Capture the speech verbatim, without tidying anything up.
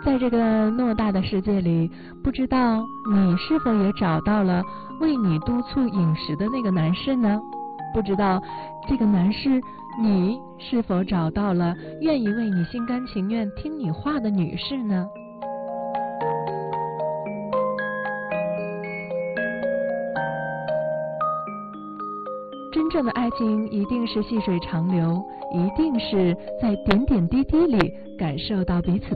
在这个偌大的世界里，不知道你是否也找到了为你督促饮食的那个男士呢？不知道这个男士，你是否找到了愿意为你心甘情愿听你话的女士呢？真正的爱情一定是细水长流，一定是在点点滴滴里感受到彼此的